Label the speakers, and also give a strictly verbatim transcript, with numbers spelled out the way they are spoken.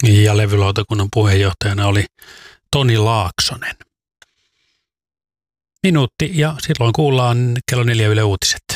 Speaker 1: ja levylautakunnan puheenjohtajana oli Toni Laaksonen. Minuutti ja silloin kuullaan kello neljä Yle Uutiset.